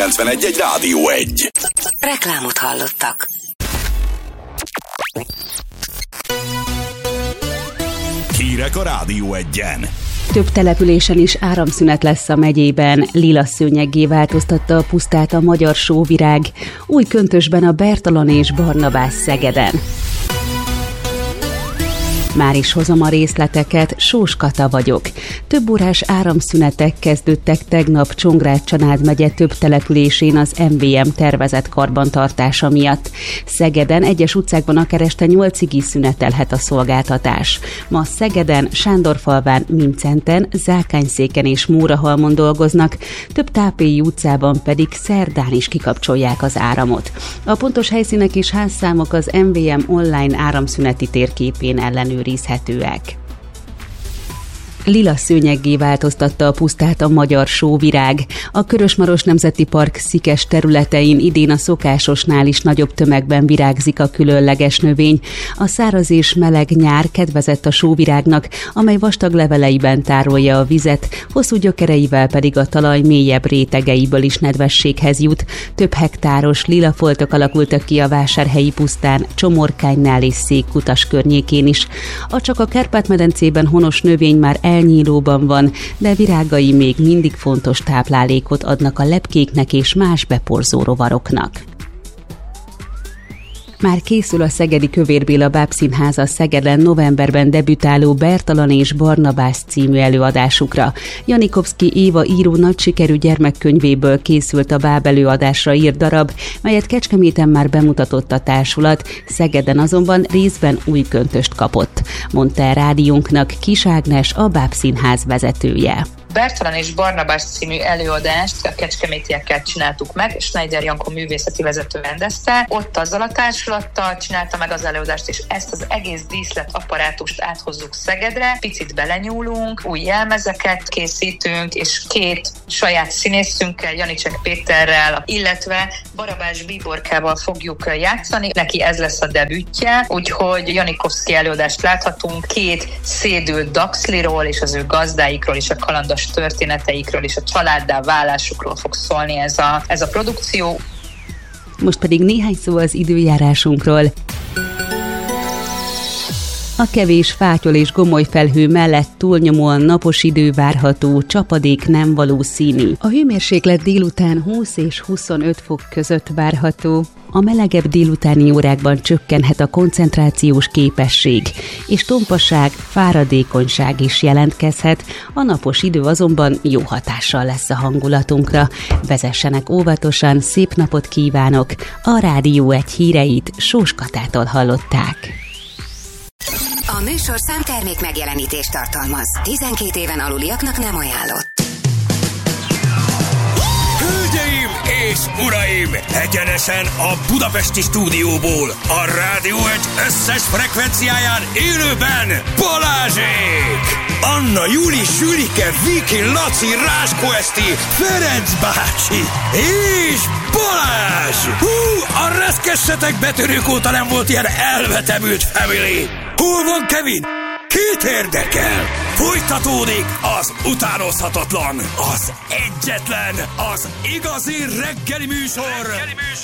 91 Rádió 1. Reklámot hallottak. Hírek a Rádió 1-en. Több településen is áramszünet lesz a megyében. Lila szőnyeggé változtatta a pusztát a magyar sóvirág. Új köntösben a Bertalan és Barnabás Szegeden. Már is hozom a részleteket, Sós Kata vagyok. Több órás áramszünetek kezdődtek tegnap Csongrád-Csanád megye több településén az MVM tervezett karbantartása miatt. Szegeden egyes utcákban akár este 8-ig is szünetelhet a szolgáltatás. Ma Szegeden, Sándorfalván, Mincenten, Zákányszéken és Mórahalmon dolgoznak, több tápélyi utcában pedig szerdán is kikapcsolják az áramot. A pontos helyszínek és házszámok az MVM online áramszüneti térképén ellenőrizhetőek. Lila szőnyeggé változtatta a pusztát a magyar sóvirág. A Körösmaros Nemzeti Park szikes területein idén a szokásosnál is nagyobb tömegben virágzik a különleges növény. A száraz és meleg nyár kedvezett a sóvirágnak, amely vastag leveleiben tárolja a vizet, hosszú gyökereivel pedig a talaj mélyebb rétegeiből is nedvességhez jut. Több hektáros lilafoltok alakultak ki a vásárhelyi pusztán, Csomorkánynál és Székkutas környékén is. A csak a Kárpát-medencében honos növény már elnyílóban van, de virágai még mindig fontos táplálékot adnak a lepkéknek és más beporzó rovaroknak. Már készül a szegedi Kövér Béla Bábszínháza Szegeden novemberben debütáló Bertalan és Barnabás című előadásukra. Janikovszky Éva író nagy sikerű gyermekkönyvéből készült a báb előadásra írt darab, melyet Kecskeméten már bemutatott a társulat, Szegeden azonban részben új köntöst kapott, mondta el rádiónknak Kis Ágnes, a Bábszínház vezetője. Bertalan és Barnabás című előadást a kecskemétiekkel csináltuk meg, Schneider Jankó művészeti vezető rendezte. Ott azzal a társulattal csinálta meg az előadást, és ezt az egész díszletapparátust áthozzuk Szegedre. Picit belenyúlunk, új jelmezeket készítünk, és két saját színészünkkel, Janicsek Péterrel, illetve Barabás Bíborkával fogjuk játszani. Neki ez lesz a debütje, úgyhogy Janikovszky előadást láthatunk, két szédült Daxliról és az ő gazdáikról és a kalandos történeteikről és a családdá válásukról fog szólni ez a produkció. Most pedig néhány szó az időjárásunkról. A kevés fátyol és gomoly felhő mellett túlnyomóan napos idő várható, csapadék nem valószínű. A hőmérséklet délután 20 és 25 fok között várható. A melegebb délutáni órákban csökkenhet a koncentrációs képesség, és tompaság, fáradékonyság is jelentkezhet, a napos idő azonban jó hatással lesz a hangulatunkra. Vezessenek óvatosan, szép napot kívánok! A Rádió 1 híreit Sós Katától hallották. A műsorszám termék megjelenítést tartalmaz. 12 éven aluliaknak nem ajánlott. Hölgyeim és uraim! Egyenesen a budapesti stúdióból, a Rádió 1 összes frekvenciáján élőben Balázsék! Anna, Juli, Sülike, Viki, Laci, Ráskó Eszti, Ferenc bácsi és Balázs! Hú, a reszkessetek betörők óta nem volt ilyen elvetemült family! Hol van Kevin? Kit érdekel? Folytatódik az utánozhatatlan, az egyetlen, az igazi reggeli műsor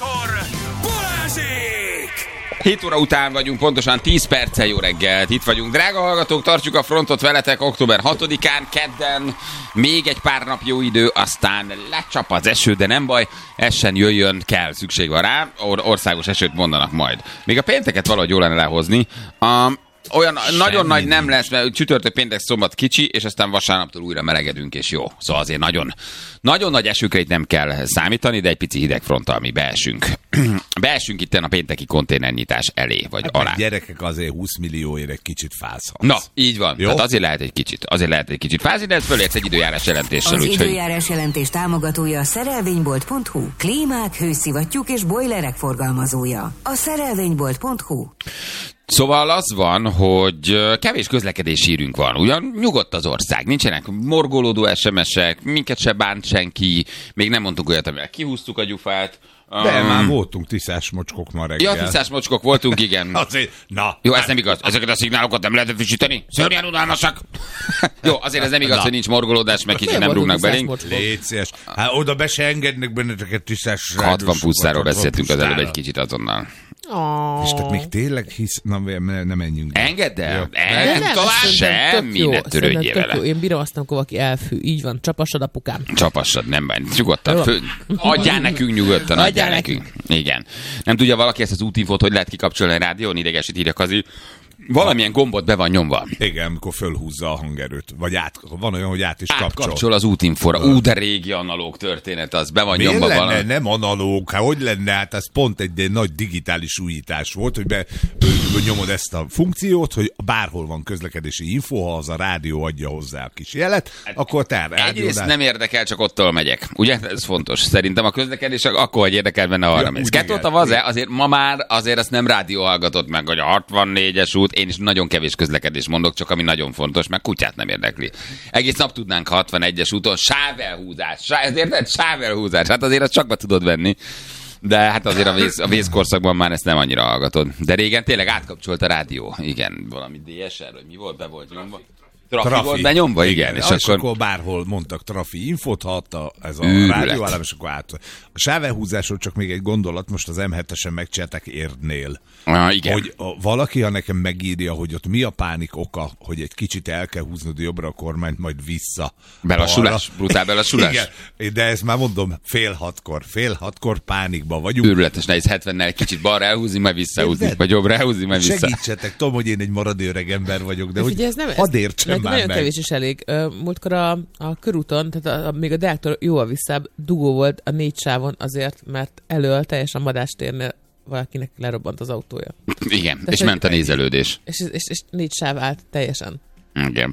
Balázsék! 7 óra után vagyunk, pontosan 10 perccel. Jó reggelt, itt vagyunk. Drága hallgatók, tartjuk a frontot veletek október 6-án, kedden. Még egy pár nap jó idő, aztán lecsap az eső, de nem baj, essen jöjjön, kell, szükség van rá. Országos esőt mondanak majd. Még a pénteket valahogy jól lenne lehozni. Olyan nagyon nagy nem lesz, mert csütörtök, péntek, szombat kicsi, és aztán vasárnaptól újra melegedünk, és jó. Szóval azért nagyon nagy esőkre itt nem kell számítani, de egy pici hidegfronttal mi beesünk. Beesünk itten a pénteki konténernyitás elé, vagy alá. Gyerekek azért 20 millióért egy kicsit fázhatsz. Na, így van. Tehát azért lehet egy kicsit fázni, de ez fölérsz egy időjárás jelentéssel. Az időjárás jelentés támogatója a szerelvénybolt.hu. Klímák, hőszivattyúk és bojlerek forgalmazója. A szerelvénybolt.hu. Szóval az van, hogy kevés közlekedési hírünk van. Ugyan nyugodt az ország, nincsenek morgolódó SMS-ek, minket se bánt senki, még nem mondtuk olyat, amivel kihúztuk a gyufát. De már voltunk tiszás mocskok ma reggel. Ja, tiszás mocskok voltunk, igen. Azért, na. Jó, ez nem igaz. Ezeket a szignálokat nem lehetett frissíteni? Szörnyen unalmasak. Jó, azért ez nem igaz, hogy nincs morgolódás, meg kicsit nem rúgnak belénk. Légy szíves. Hát oda be se engednek benneteket tiszás 60 pusztáról beszéltünk az előbb egy kicsit azonnal. És tehát még tényleg hisz... Na, nem menjünk. Engedd el. Nem, Tovább semmi, ne törődjél vele. Én bírom azt, amikor valaki elfű. Így van, csapassad apukám. Csapassad, nem bánt. Nyugodtan. Adjál nekünk nyugodtan, adjál nekünk. Igen. Nem tudja valaki ezt az útinfót, hogy lehet kikapcsolni a rádión? Idegesít, írja Kazi. Valamilyen gombot be van nyomva. Igen, amikor fölhúzza a hangerőt. Vagy van olyan, hogy át is kapcsol. Kapcsol az útinfóra. De régi analóg történet, az be van nyomva lenne? valami. Nem analóg, hát hogy lenne? Hát ez pont egy nagy digitális újítás volt, hogy nyomod ezt a funkciót, hogy bárhol van közlekedési info, ha az a rádió adja hozzá a kis jelet, akkor te egyrészt nem érdekel, csak ottól megyek. Ugye? Ez fontos. Szerintem a közlekedés akkor, hogy érdekel benne, arra mész. Kettőt a vaze, azért ma már azért azt nem rádió hallgatott meg, hogy a 64-es út. Én is nagyon kevés közlekedés mondok, csak ami nagyon fontos, meg kutyát nem érdekli. Egész nap tudnánk 61-es úton sávelhúzás. Érted? Sávelhúzás. Hát azért azt csak be tudod venni. De hát azért a vészkorszakban már ezt nem annyira hallgatod. De régen tényleg átkapcsolt a rádió. Igen, valami DSR, vagy mi volt, be volt nyomva. Trafi volt benyomva, igen. És akkor bárhol mondtak trafi infót, ha adta ez a rádióállám, és akkor át. A sávelhúzásról csak még egy gondolat, most az M7-esen megcsinálták Érdnél. Igen. Hogy valaki, ha nekem megírja, hogy ott mi a pánik oka, hogy egy kicsit el kell húznod jobbra a kormányt, majd vissza. Belassulás? Brutál belassulás? Igen, de ezt már mondom, fél hatkor pánikban vagyunk. Őrületes, nehéz 70-nel kicsit balra elhúzni, majd visszahúzni, vagy jobbra elhúzni, majd vissza. Segítsetek, tudom, hogy én egy maradó öreg ember vagyok, de hogy hadd értsem már nagyon meg. Kevés is elég. Múltkor a körúton, tehát még a Deáktól jóval visszább dugó volt a 4 sávon azért, mert elől teljesen Madástérnél valakinek lerobbant az autója. Igen, és ment a nézelődés. És 4 sáv állt teljesen. Igen.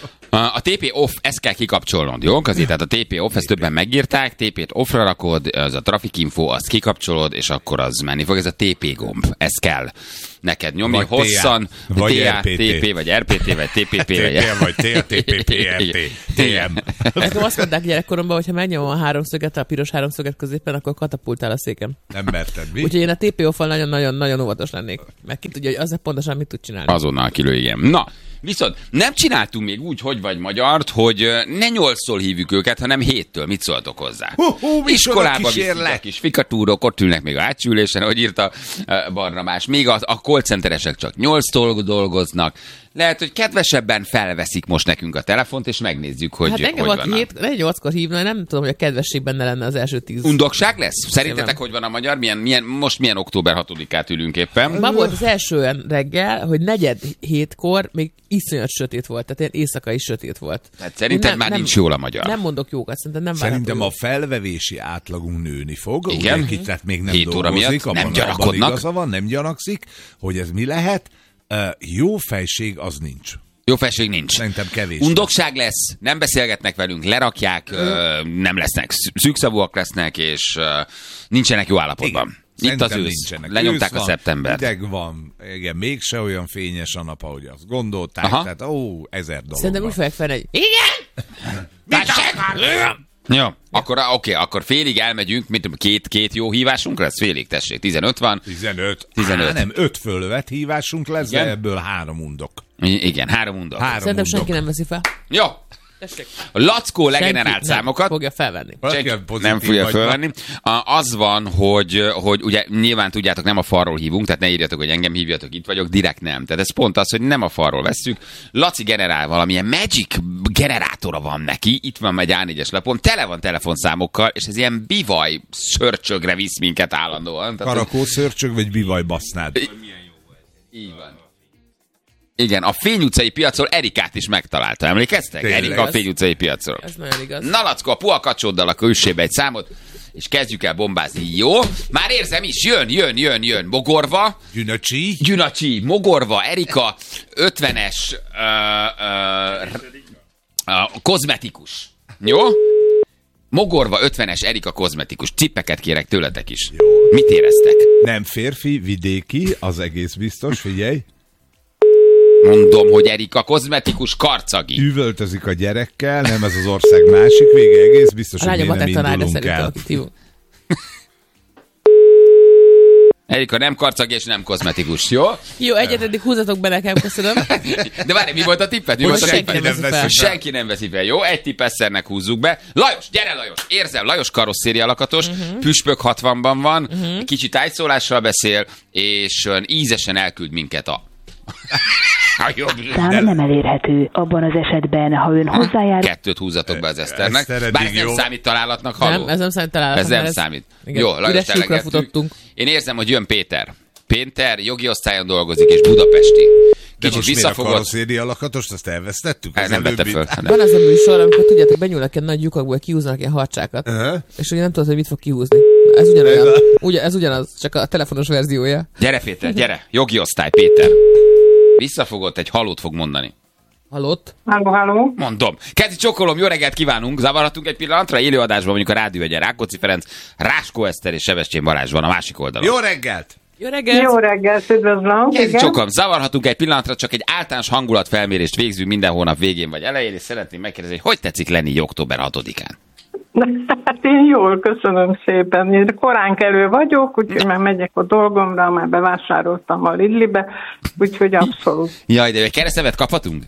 A TP off, ezt kell kikapcsolnod, jó? Azért, tehát a TP off, ezt többen megírták, TP-t offra rakod, az a traffic info, azt kikapcsolod, és akkor az menni fog. Ez a TP gomb, ez kell neked nyomni vagy hosszan, vagy TA, RPT. TP, vagy RPT, vagy TPP, vagy TA, TP, PRT, TM. Nekem azt mondták gyerekkoromban, hogy ha megnyomom a háromszöget, a piros háromszöget középen, akkor katapultál a székem. Nem merted, mi? Úgyhogy én a TP off-val nagyon-nagyon óvatos lennék. Meg ki tudja, hogy az pontosan mit tud csinálni. Azonnal kilő, igen. Na, viszont nem csináltunk még úgy, hogy vagy magyart, hogy ne 8-szor hívjuk őket, hanem 7-től. Mit szóltok hozzá? Iskolába viszik a kis fikatúrok, ott ülnek még a átsülésen, ahogy írta Barnabás. Még a call centeresek csak 8-tól dolgoznak. Lehet, hogy kedvesebben felveszik most nekünk a telefont, és megnézzük, hogy hát engem hogy van. 8-kor hívna, nem tudom, hogy a kedvesség benne lenne az első 10. Undokság lesz? Szerintetek, hogy van a magyar? Most milyen október 6-át ülünk éppen? Ma volt az első olyan reggel, hogy 6:45-kor még iszonyat sötét volt, tehát ilyen éjszakai sötét volt. Tehát szerinted már nincs jól a magyar? Nem mondok jókat, szerintem nem Szerintem a felvevési átlagunk nőni fog. Igen? Ugye, tehát még nem 7 óra dolgozik, miatt nem gyanakodnak. Igaza van, nem gyanakszik, hogy ez mi lehet. Jó fejség az nincs. Jó felség nincs. Szerintem kevés. Undokság lesz, nem beszélgetnek velünk, lerakják, nem lesznek, szűkszavúak lesznek, és nincsenek jó állapotban. Igen. Itt az ősz. Lenyomták a szeptembert. Ideg van, igen, mégse olyan fényes a nap, ahogy azt gondolták. Aha. Tehát, $1000. Szerintem úgy fogják fel, hogy igen! Jó, akkor félig elmegyünk, mint két jó hívásunk lesz, félig, tessék, 15 van. 15. 15. Nem, 5 fölvet hívásunk lesz, Igen? de ebből 3 undok. Igen, 3 undok. Szerintem senki nem veszi fel. Jó. Tessék. A Lackó legenerált Senki számokat. nem fogja felvenni. Nem fogja felvenni. Az van, hogy ugye nyilván tudjátok, nem a falról hívunk, tehát ne írjatok, hogy engem hívjatok, itt vagyok, direkt nem. Tehát ez pont az, hogy nem a falról vesszük. Laci generál valamilyen magic generátora van neki, itt van egy A4-es lapon, tele van telefonszámokkal, és ez ilyen bivaj szörcsögre visz minket állandóan. Karakó szörcsög, vagy bivaj basznád? Így van. Igen, a Fény utcai piacról Erikát is megtalálta. Emlékeztek? Tényleg? Erika a Fény utcai piacról. Ez nagyon igaz. Na, Lackó, a puha kacsóddal a külsébe egy számot, és kezdjük el bombázni. Jó? Már érzem is, jön. Mogorva. Gyünacsi, Mogorva, Erika, 50-es kozmetikus. Jó? Mogorva, 50-es Erika kozmetikus. Cippeket kérek tőletek is. Jó. Mit éreztek? Nem férfi, vidéki, az egész biztos, figyelj. Mondom, hogy Erika, kozmetikus karcagi. Üvöltözik a gyerekkel, nem ez az ország másik vége, egész biztos, hogy mi nem indulunk el. Erika nem karcagi és nem kozmetikus, jó? Jó, egyet húzatok be nekem, köszönöm. De várj, mi volt a tippet? Senki nem veszi fel. Jó, egy tippesszernek húzzuk be. Lajos, gyere Lajos! Érzem, Lajos karosszéria lakatos, püspök 60-ban van, kicsit tájszólással beszél, és olyan ízesen elküld minket a... Szám nem elérhető. Abban az esetben, ha ön hozzájár... 2 húzatok be az Eszternek. Bár ez nem számít találatnak, halló? Nem, ez nem számít találatnak. Ez nem számít. Jó, Lajos, futottunk. Én érzem, hogy jön Péter. Péter jogi osztályon dolgozik, és budapesti. Kicsit visszafogott. De most miért a karosszéria lakatost, azt elvesztettük? Nem vette föl. Van az a műsor, amikor tudjátok, benyúlnak ilyen nagy lyukakból, kihúznak ilyen harcsákat. És ugye nem tudod, hogy mit fog kihúzni. Ez ugyanolyan. Ez ugyanaz, csak a telefonos verziója. Gyere Péter, gyere. Jogi osztály, Péter. Visszafogott, egy halót fog mondani. Halott? Halló. Mondom. Kezi csokolom, jó reggelt kívánunk. Zavarhatunk egy pillanatra? Élőadásban mondjuk a Rádió Egyen. Rákóczi Ferenc, Ráskó Eszter és Sebestyén Balázs van a másik oldalon. Jó reggelt! Jó reggelt! Jó reggelt, üdvözlöm. Kezi csokolom, zavarhatunk egy pillanatra, csak egy általános hangulatfelmérést végzünk minden hónap végén vagy elején, és szeretném megkérdezni, hogy tetszik lenni október 6-án? Hát én jól, köszönöm szépen. Én koránkelő vagyok, úgyhogy már megyek a dolgomra, már bevásároltam a Lidlibe, úgyhogy abszolút. Jaj, de egy keresztnevet kaphatunk?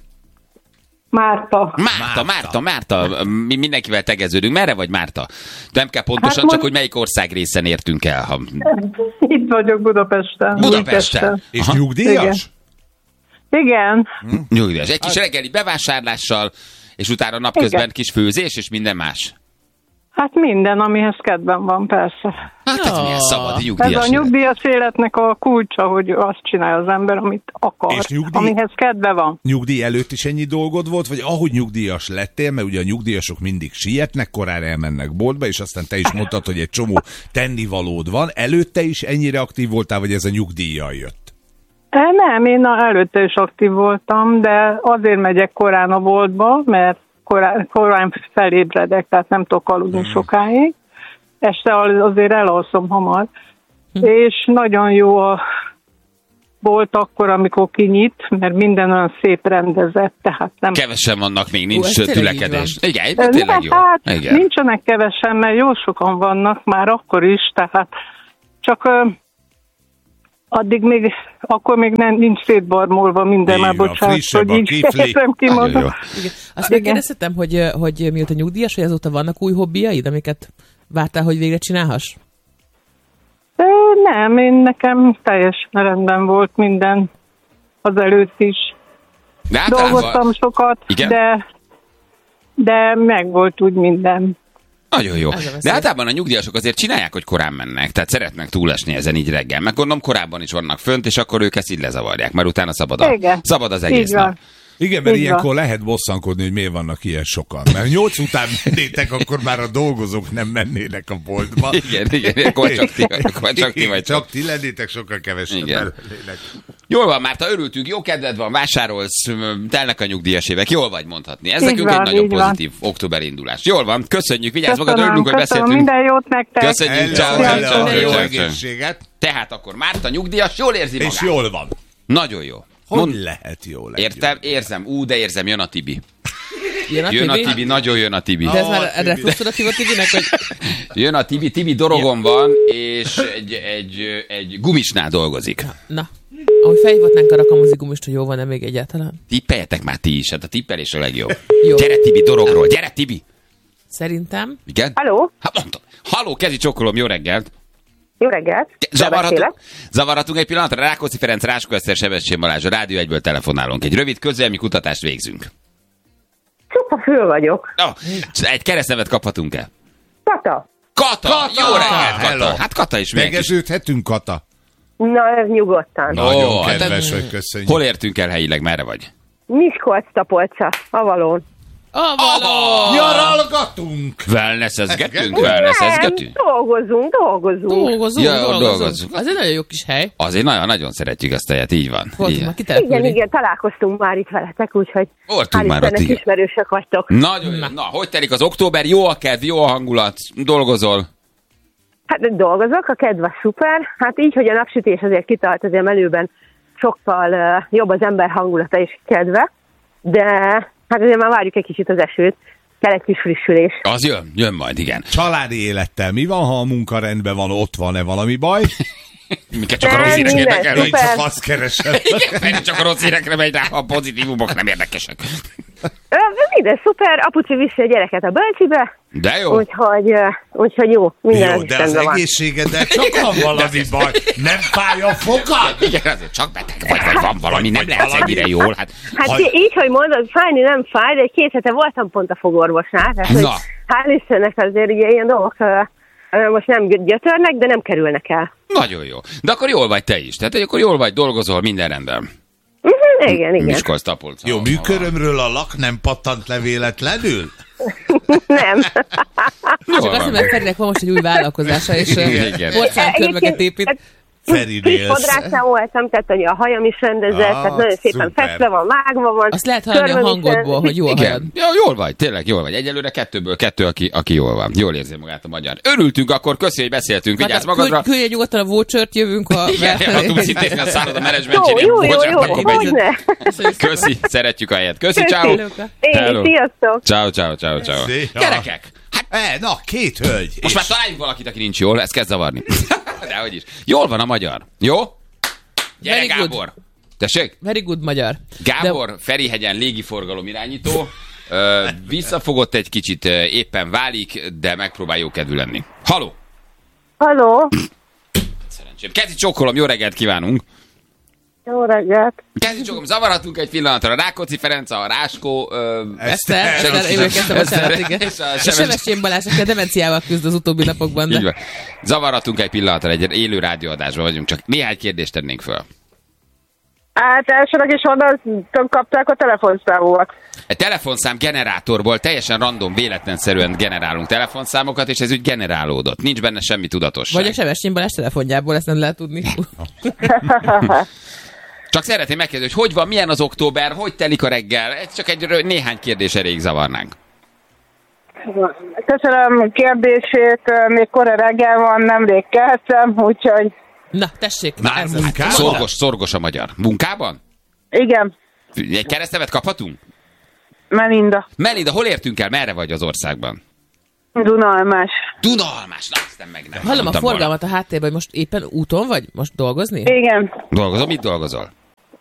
Márta. Mi mindenkivel tegeződünk. Merre vagy, Márta? Nem kell pontosan, csak hogy melyik ország részen értünk el. Ha... Itt vagyok Budapesten. És nyugdíjas? Igen. Nyugdíjas. Egy kis reggeli bevásárlással, és utána napközben kis főzés, és minden más. Hát minden, amihez kedvem van, persze. Hát ez milyen szabad nyugdíjas. Ez a nyugdíjas életnek a kulcsa, hogy azt csinálja az ember, amit akar, amihez kedve van. Nyugdíj előtt is ennyi dolgod volt, vagy ahogy nyugdíjas lettél, mert ugye a nyugdíjasok mindig sietnek, korán elmennek boltba, és aztán te is mondtad, hogy egy csomó tennivalód van. Előtte is ennyire aktív voltál, vagy ez a nyugdíjjal jött? Nem, én előtte is aktív voltam, de azért megyek korán a boltba, mert korán felébredek, tehát nem tudok aludni sokáig. Este azért elalszom hamar. És nagyon jó a bolt akkor, amikor kinyit, mert minden olyan szép rendezett, tehát nem... Kevesen vannak még, nincs tülekedés. Igen, tényleg jó. Hát, nincsenek kevesen, mert jó sokan vannak már akkor is, tehát csak... addig még, akkor még nincs szétbarmolva minden, már bocsánat, hogy így értem kimondani. Azt megkérdezhetem, hogy mióta nyugdíjas, hogy azóta vannak új hobbiaid, amiket vártál, hogy végre csinálhass? Nem, nekem teljesen rendben volt minden azelőtt is. Dolgoztam sokat, de meg volt úgy minden. Nagyon jó. De általában a nyugdíjasok azért csinálják, hogy korán mennek, tehát szeretnek túlesni ezen így reggel. Meg gondolom korábban is vannak fönt, és akkor ők ezt így lezavarják, mert utána szabad az egész nap. Igen, mert ilyenkor lehet bosszankodni, hogy miért vannak ilyen sokan. Mert 8 után mennétek, akkor már a dolgozók nem mennének a boltba. Igen, akkor csak ti lennétek, sokkal kevesebben. Jól van, Márta, örültünk, jó kedved van, vásárolsz, telnek a nyugdíjas évek, jól vagy mondhatni. Ez nekünk egy nagyon pozitív október indulás. Jól van, köszönjük, vigyázz magad, örülünk, hogy beszéltünk. Minden jót nektek. Köszönjük, jó egészséget. Tehát akkor Márta nyugdíjas, jól érzi magát. És jól van. Nagyon jó. Hogy lehet jól? Érzem, érzem, jön a Tibi. Jön a Tibi, nagyon jön a Tibi. De ez már refluxoratív a Tibinek, hogy... Jön a Tibi dorogon van, és egy gumisnál dolgozik. Na, ahogy felhívhatnánk a rakamozi gumist, hogy jó van-e még egyáltalán? Tippeljetek már ti is, hát a tippelés a legjobb. Jó. Gyere Tibi dorogról, gyere Tibi! Szerintem. Igen? Halló? Hát mondtam. Halló, Kezi csokolom, jó reggelt! Jó reggelt! Zavarhatunk egy pillanatra. Rákóczi Ferenc, Ráskó Eszter, Sebestyén Balázs, a Rádió Egyből telefonálunk. Egy rövid közélmi kutatást végzünk. Csupa föl vagyok. Egy keresztnevet kaphatunk-e? Kata! Jó reggelt, Kata! Hát Kata is még. Tegeződhetünk, Kata? Na, ez nyugodtan. Nagyon kedves, hogy köszönjük. Hol értünk el helyileg, merre vagy? Miskolc-Tapolca, Avalon. Nyaralgatunk! Wellness-ezgetünk? Dolgozunk. Az egy nagyon jó kis hely. Azért nagyon-nagyon szeretjük azt a helyet, így van. Igen, találkoztunk már itt veletek, úgyhogy voltunk már ott, ismerősök vagytok. Nagyon jó. Na, hogy telik az október? Jó a kedv, jó a hangulat? Dolgozol? Hát dolgozok, a kedv szuper. Hát így, hogy a napsütés azért kitart, azért előben sokkal jobb az ember hangulata és kedve, de hát azért már várjuk egy kicsit az esőt, kell egy kis frissülés. Az jön majd, igen. Családi élettel mi van, ha a munka rendben van, ott van-e valami baj? Minket csak a rossz hírek érdekel. Én csak azt keresem. Igen, csak a rossz hírekre megy rá, a pozitívumok nem érdekesek. Minden szuper, apuci viszi a gyereket a bölcsibe. De jó. Úgyhogy jó, minden jó, de az egészségeddel csak van valami baj. Nem fáj a fogad? Igen, azért csak beteg vagy van valami, nem lehet ennyire jól. Hát így, hogy mondod, fájni nem fáj, de 2 hete voltam pont a fogorvosnál. Tehát, hogy hál' Istennek azért ugye ilyen dolgok most nem gyötörnek, de nem kerülnek el. Nagyon jó. De akkor jól vagy te is. Tehát akkor jól vagy, dolgozol, minden rendben. Igen. Miskolc, Tapolca. Jó, műkörömről a lak nem pattant le véletlenül? Nem. Csak azt, mert Ferinek van most egy új vállalkozása, és porcelánkörbeket épít. Kis fodrásznál voltam, tehát hogy a hajam is rendezett, tehát nagyon szépen festve van, vágva van. Azt lehet hallani a hangodból, hogy jól hajad. Ja, jól vagy, tényleg jól vagy. Egyelőre 2-ből 2, aki jól van. Jól érzi magát a magyar. Örültünk akkor, köszi, hogy beszéltünk. Vigyázz magadra. Küldj egy nyugodtan a vouchert, jövünk a... Igen, a tudsz intézni a szálloda menedzsmentjénél. Jó, köszi, szeretjük a helyet. Köszi, ciao. Én, sziasztok. Ciao. Gyerekek! Na, 2 hölgy. Most már találjunk valakit, aki nincs jól, ez kezd zavarni. Dehogy is. Jól van a magyar. Jó? Gyere, Gábor. Tessék? Very good magyar. Gábor, Ferihegyen légiforgalom irányító. Visszafogott egy kicsit, éppen válik, de megpróbál jó kedvű lenni. Halló. Szerencsém. Kezi csókolom, jó reggelt kívánunk. Jó reggelt. Kezi csókolom, zavarhatunk egy pillanatra. Rákóczi Ferenc, a Ráskó... Eszter, és Sebestyén Balázs, aki a demenciával küzd az utóbbi napokban. De... Így van. Zavarhatunk egy pillanatra, egy élő rádióadásban vagyunk, csak néhány kérdést tennénk föl. Hát elsőleg is honnan kapták a telefonszámokat? Egy telefonszám generátorból teljesen random, véletlenszerűen generálunk telefonszámokat, és ez úgy generálódott. Nincs benne semmi tudatosság. Vagy a Sebestyén Balázs telefonjából, ezt nem lehet tudni. Csak szeretném megkérdezni, hogy van, milyen az október, hogy telik a reggel? Ez csak egy néhány kérdés erejéig zavarnánk. Köszönöm kérdését, még kora reggel van, nemrég keltem, úgyhogy... Na, tessék. Már munkában? Szorgos a magyar. Munkában? Igen. Egy keresztnevet kaphatunk? Melinda, hol értünk el? Merre vagy az országban? Dunalmás. Na, aztán meg nem. Hallom a forgalmat a háttérben, hogy most éppen úton vagy? Most dolgozni? Igen. Dolgozom? Mit dolgozol?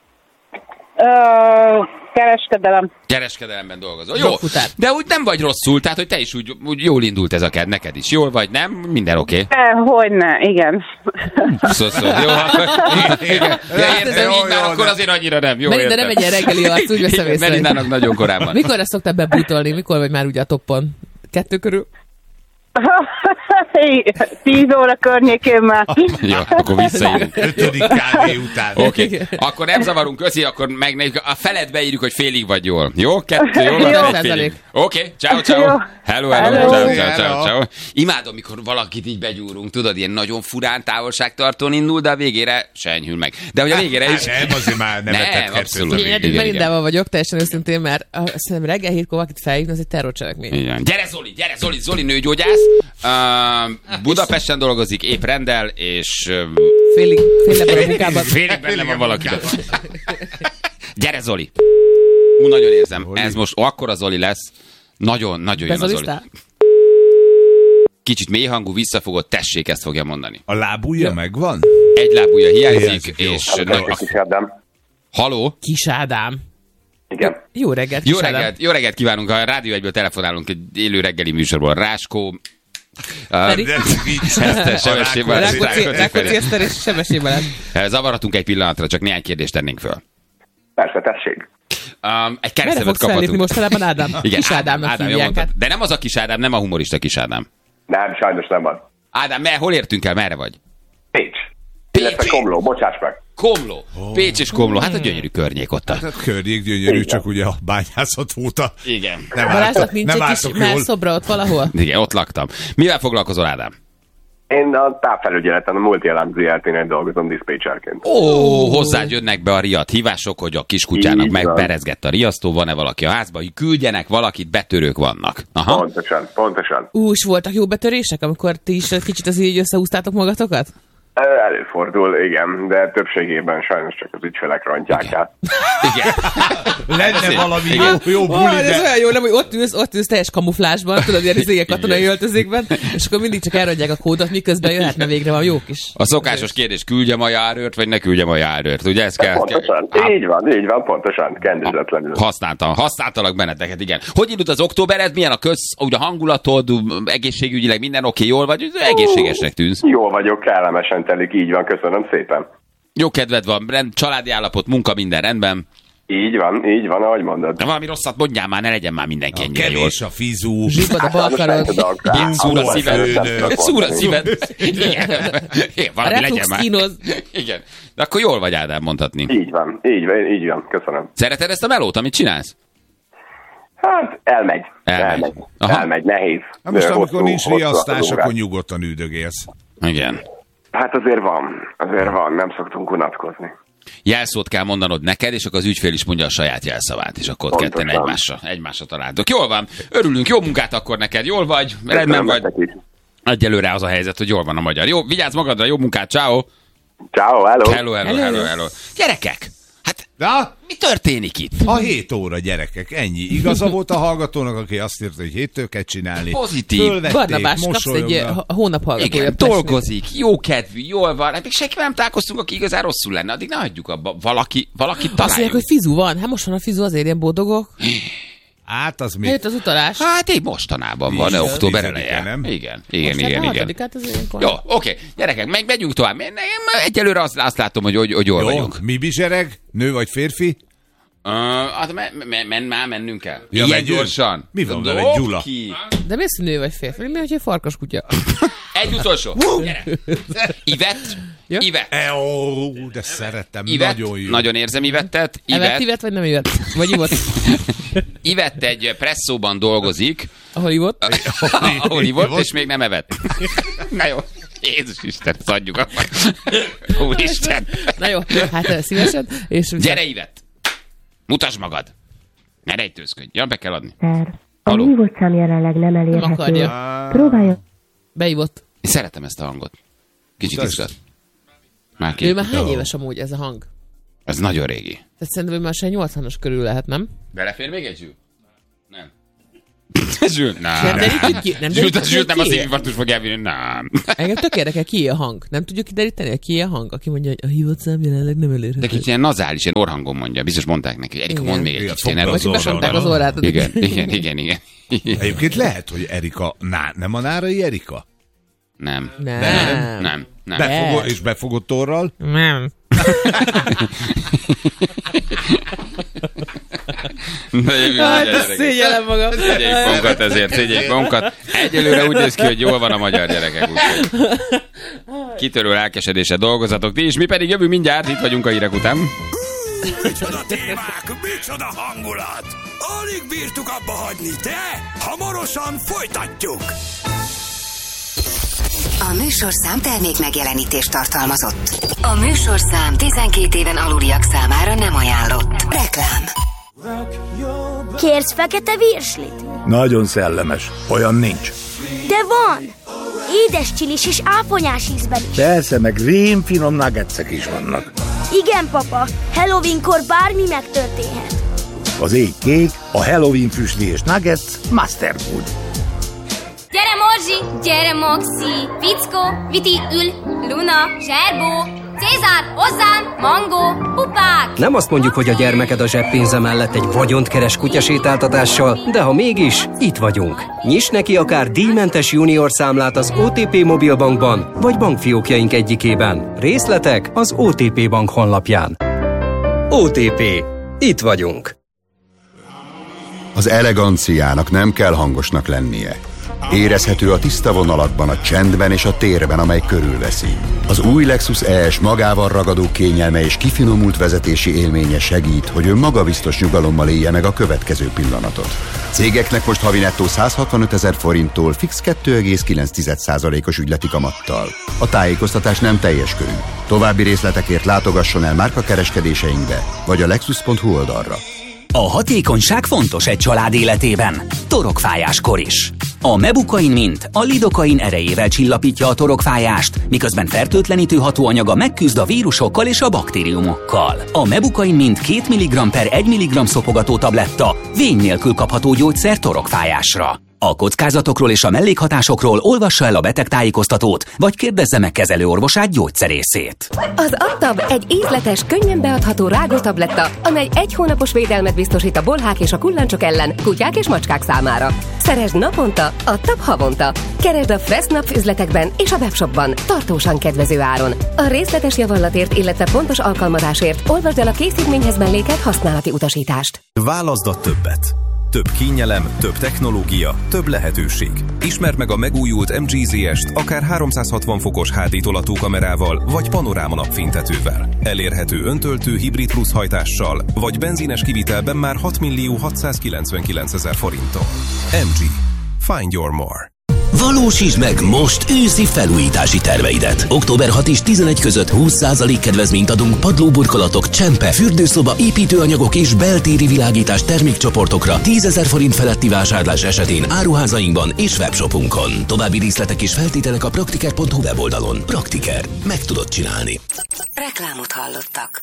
Kereskedelem. Kereskedelemben dolgozol. Jó, de úgy nem vagy rosszul, tehát hogy te is úgy jól indult ez a ked, neked is. Jól vagy, nem? Minden oké? Hogyne, igen. Jó, akkor... Értem, így már akkor azért annyira nem. Jó, Melinda nem egy ilyen reggeli arc, úgy veszem észre. Melindának nagyon korábban. Mikorra szoktál bebútolni? Mikor vagy már ugye a toppon? 2 körül? 10 óra környékén már. Jó, akkor visszaírunk. 5. kávé után. Oké. Akkor nem zavarunk, köszi, akkor megnézzük. A felet beírjuk, hogy félig vagy jól. Jó? 2, jól van, félig. Oké, ciao. Hello. Ciao. Imádom, mikor valakit így begyúrunk, tudod, ilyen nagyon furán távolságtartón indul, de a végére se enyhül meg. De hogy a végére is... Nem, azért már nem etett abszolút. Én eddig Melindával vagyok, teljesen őszintén, mert szerintem reggel 7-kor valakit felhívni, az egy terrorcselekmény. Gyere Zoli nőgyógyász. Budapesten dolgozik, épp rendel, és... Félig a munkában. Félig benne van valakiben. Gyere, Zoli! Nagyon érzem, ez most akkora Zoli lesz. Nagyon jön a Zoli. Kicsit mélyhangú, visszafogott, tessék, ezt fogja mondani. A lábujja megvan? Egy lábujja hiányzik, és... Kis Ádám. Haló? Kis Ádám. Igen. Jó reggelt, Jó reggelt kívánunk, a Rádió 1-ből telefonálunk egy élő reggeli műsorból. Ráskó... Rákóczi Eszter és Sebestyén Balázs. Zavarhatunk egy pillanatra, csak néhány kérdést tennénk föl. Persze, tessék. Egy keresztevet kaphatunk. Mostanában Ádám? Igen, Kis Ádámnak hívják. De nem az a Kis Ádám, nem a humorista Kis Ádám. Nem, sajnos nem van. Ádám, hol értünk el, merre vagy? Pécs. Illetve Komló, bocsáss meg. Komló. Pécs és Komló, hát a gyönyörű környék ott. Hát a környék gyönyörű, csak ugye a bányászat óta. Igen. Balázsnak nincs egy kis melszobra ott valahol? Igen, ott laktam. Mivel foglalkozol, Ádám? Én a távfelügyeleten, a Multi-Elemző ZRT-nél dolgozom diszpécserként. Hozzád jönnek be a riadt hívások, hogy a kiskutyának megberezgett a riasztó, van-e valaki a házba, hogy küldjenek valakit, betörők vannak. Pontosan. És voltak jó betörések, amikor ti is kicsit az így összehúztátok magatokat? Előfordul, igen, de többségében sajnos csak az ügyfelek rontják el. Igen. Lenne valami jó buli, ez olyan jó, nem, hogy ott ülsz teljes kamuflásban, tudod, ilyen izége katonai öltözékben, és akkor mindig csak elrodják a kódot, miközben jöhetne végre van jó kis. A szokásos kérdés, küldjem a járőrt, vagy ne küldjem a járőrt, ugye? Ez kell, pontosan, így van, pontosan, kendőzetlenül. Használtalak benneteket, igen. Hogy indult az októbered, milyen a hangulatod, egészségügyileg minden oké, jól vagy, egészségesnek tűnsz? Jól vagyok, kellemesen telik, így van, köszönöm szépen. Jó kedved van, családi állapot, munka, minden rendben. Így van, ahogy mondod. De valami rosszat mondjál már, ne legyen már mindenki ennyire jól. Kevés a fizú. Zsibbad a balkarod. Szúr a szíved. Szúr a szíved. Valami legyen már. Igen. De akkor jól vagy, Ádám, mondhatni. Így van, köszönöm. Szereted ezt a melót, amit csinálsz? Hát elmegy, nehéz. Hát most amikor nincs riasztás, akkor nyugodtan üldögélsz. Igen. Hát azért van, nem szoktunk unatkozni. Jelszót kell mondanod neked, és akkor az ügyfél is mondja a saját jelszavát, és akkor ketten egymásra találtok. Jól van, örülünk, jó munkát akkor neked, jól vagy, rendben vagy. Egyelőre az a helyzet, hogy jól van a magyar. Jó, vigyázz magadra, jó munkát, ciao. Ciao, hello. Gyerekek, hát mi történik itt? A 7 óra, gyerekek, ennyi. Igaza volt a hallgatónak, aki azt írta, hogy 7-től kell csinálni. Pozitív. Barnabás, kapsz egy hónap hallgatója. Igen, dolgozik, jó kedvű, jól van. Hát még senkivel nem találkoztunk, aki igazán rosszul lenne. Addig ne hagyjuk abba. Valaki találjuk. Azt mondják, hogy fizu van. Hát most van a fizu, azért ilyen boldogok. Hát az mi? Eljött az utalás. Hát így mostanában van, október eleje. Nem? Igen. Jó, oké. Gyerekek, megyünk tovább. Egyelőre azt látom, hogy jól vagyunk. Mi bizsereg? Nő vagy férfi? Mennünk kell. Ja, ilyen gyorsan. Mi van vele, Gyula? De mi nő vagy férfi? Mi, hogy egy farkas kutya? Egy utolsó. Ivett. De szeretem. Ivett. Nagyon jó. Nagyon érzem Ivettet. Ivett vagy nem Ivett? Vagy ivott? Ivett egy presszóban dolgozik. Ahol ivott? Ahol ivott, és még nem evett. Na jó. Jézus Isten, ezt adjuk akkor. Úristen. Na jó, hát szívesen. Gyere, Ivett. Mutasd magad. Ne rejtőzködj. Ja, be kell adni. A hívott szám jelenleg nem elérhető. Próbálja. Beívott. Én szeretem ezt a hangot. Kicsit izgat. Ő már hány éves amúgy ez a hang? Ez nagyon régi. Tehát szerintem, hogy már se 80-as körül lehet, nem? Belefér még egy Zsül? Nem. Zsül, Zsül nem az infarktus fog elvinni, nem. Engem tök érdekel, kié a hang. Nem tudjuk kideríteni, kié a hang? Aki mondja, hogy a hívott szám jelenleg nem elérhető. De kicsit ilyen nazális, ilyen orhangon mondja. Biztos mondták neki, hogy Erika, mondd még egy kicsit. Vagy hogy besonták az orrát. Igen. Egyébként lehet, hogy Erika, nem a Nárai Erika? Nem. És befogott orral? Nem. Szégyellem magam. Szégyeljük magunkat. Egyelőre úgy néz ki, hogy jól van a magyar gyerekek. Kitörő lelkesedése dolgozatok ti is, mi pedig jövünk mindjárt, itt vagyunk a hírek után. Micsoda témák, micsoda hangulat! Alig bírtuk abba hagyni, de hamarosan folytatjuk! A műsorszám termék megjelenítést tartalmazott. A műsorszám 12 éven aluliak számára nem ajánlott. Reklám. Kérsz fekete virslit? Nagyon szellemes. Olyan nincs. De van! Édes csilis és áfonyás ízben is. Persze, meg rémfinom nuggetsek is vannak. Igen, papa. Halloweenkor bármi megtörténhet. Az ég kék, a Halloween füstli és nuggets Master Food. Gyere Morzsi, gyere Moxi, Fickó, Viti, Ül, Luna, Zserbó, Cézár, hozzám, Mango, pupák! Nem azt mondjuk, hogy a gyermeked a zseppénze mellett egy vagyont keres kutyasétáltatással, de ha mégis, itt vagyunk. Nyiss neki akár díjmentes junior számlát az OTP Mobilbankban, vagy bankfiókjaink egyikében. Részletek az OTP Bank honlapján. OTP. Itt vagyunk. Az eleganciának nem kell hangosnak lennie. Érezhető a tiszta vonalakban, a csendben és a térben, amely körülveszi. Az új Lexus ES magával ragadó kényelme és kifinomult vezetési élménye segít, hogy ön magabiztos nyugalommal élje meg a következő pillanatot. Cégeknek most havi nettó 165 000 forinttól fix 2,9%-os ügyleti kamattal. A tájékoztatás nem teljes körű. További részletekért látogasson el márkakereskedéseinkbe, vagy a lexus.hu oldalra. A hatékonyság fontos egy család életében. Torokfájáskor is. A Mebukain Mint a lidokain erejével csillapítja a torokfájást, miközben fertőtlenítő hatóanyaga megküzd a vírusokkal és a baktériumokkal. A Mebukain Mint 2 mg per 1 mg szopogató tabletta vény nélkül kapható gyógyszer torokfájásra. A kockázatokról és a mellékhatásokról olvassa el a betegtájékoztatót, vagy kérdezze meg kezelőorvosát, gyógyszerészét. Az Attab egy ízletes, könnyen beadható rágótabletta, amely 1 hónapos védelmet biztosít a bolhák és a kullancsok ellen, kutyák és macskák számára. Szeresd naponta, Attab havonta. Keresd a Fressnapf üzletekben és a webshopban, tartósan kedvező áron. A részletes javallatért, illetve pontos alkalmazásért olvasd el a készítményhez mellékelt használati utasítást. Válaszd a többet. Több kényelem, több technológia, több lehetőség. Ismerd meg a megújult MG ZS-t akár 360 fokos HD tolatókamerával, vagy panoráma napfénytetővel. Elérhető öntöltő hibrid plusz hajtással, vagy benzines kivitelben már 6.699.000 forinttal. MG. Find your more. Valósítsd meg most őszi felújítási terveidet. Október 6 és 11 között 20% kedvezményt adunk padlóburkolatok, csempe, fürdőszoba, építőanyagok és beltéri világítás termékcsoportokra 10 000 forint feletti vásárlás esetén áruházainkban és webshopunkon. További részletek és feltételek a praktiker.hu weboldalon. Praktiker. Meg tudod csinálni. Reklámot hallottak.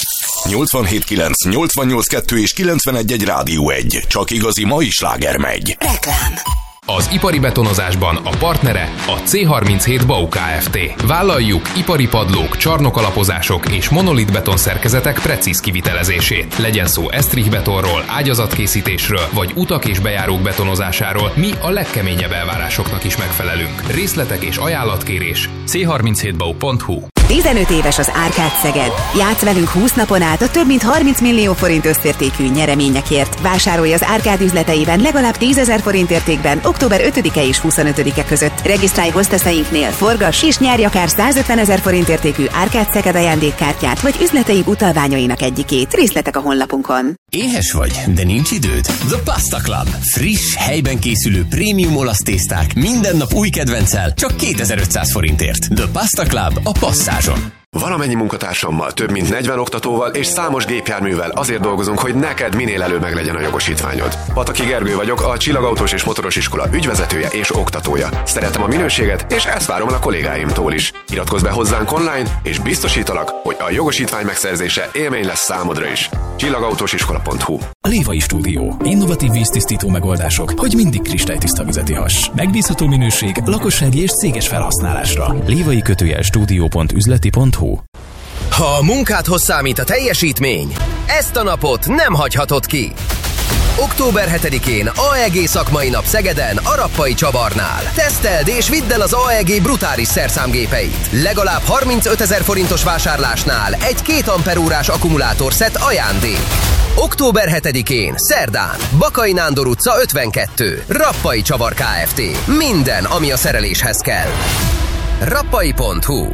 87.9, 88.2 és 91.1 Rádió 1. Csak igazi mai sláger megy. Reklám. Az ipari betonozásban a partnere a C37 BAU Kft. Vállaljuk ipari padlók, csarnokalapozások és monolit betonszerkezetek precíz kivitelezését. Legyen szó estrich betonról, ágyazatkészítésről vagy utak és bejárók betonozásáról, mi a legkeményebb elvárásoknak is megfelelünk. Részletek és ajánlatkérés c37bau.hu. 15 éves az Árkád Szeged. Játsz velünk 20 napon át a több mint 30 millió forint összértékű nyereményekért. Vásárolj az Árkád üzleteiben legalább 10 000 forint értékben október 5-e és 25-e között. Regisztrálj hozteszeinknél, forgass és nyerj akár 150 000 forint értékű Árkád Szeged ajándékkártyát, vagy üzleteink utalványainak egyikét. Részletek a honlapunkon. Éhes vagy, de nincs időd? The Pasta Club. Friss, helyben készülő prémium olasz tészták minden nap új kedvenccel, csak 2500 forintért. The Pasta Club a Passzáson. Valamennyi munkatársammal, több mint 40 oktatóval és számos gépjárművel azért dolgozunk, hogy neked minél előbb meglegyen a jogosítványod. Pataki Gergő vagyok, a Csillagautós és Motoros Iskola ügyvezetője és oktatója. Szeretem a minőséget, és ezt várom a kollégáimtól is. Iratkozz be hozzánk online, és biztosítalak, hogy a jogosítvány megszerzése élmény lesz számodra is. Csillagautósiskola.hu. Lévai Stúdió. Innovatív víztisztító megoldások, hogy mindig kristálytiszta vizet ihass. Megbízható minőség, lakossági és céges felhasználásra. lévai-stúdió.üzleti.hu. Ha a munkádhoz számít a teljesítmény, ezt a napot nem hagyhatod ki. Október 7-én AEG szakmai nap Szegeden, a Rappai Csavarnál. Teszteld és vidd el az AEG brutális szerszámgépeit. Legalább 35 000 forintos vásárlásnál egy 2 amperórás akkumulátorszett ajándék. Október 7-én, szerdán, Bakai Nándor utca 52, Rappai Csavar Kft. Minden, ami a szereléshez kell. Rappai.hu.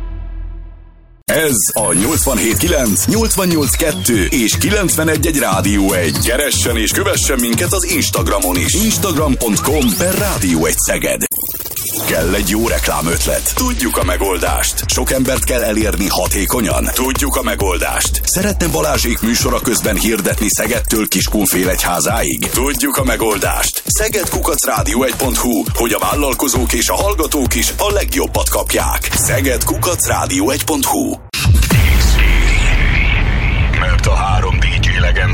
Ez a 87.9, 88.2 és 91.1 Rádió 1. Keressen és kövessen minket az Instagramon is. Instagram.com/Rádió 1 Szeged. Kell egy jó reklámötlet? Tudjuk a megoldást. Sok embert kell elérni hatékonyan? Tudjuk a megoldást. Szeretne Balázsék műsora közben hirdetni Szegedtől Kiskunfélegyházáig? Tudjuk a megoldást. Szeged@rádió1.hu, hogy a vállalkozók és a hallgatók is a legjobbat kapják. Szeged@rádió1.hu.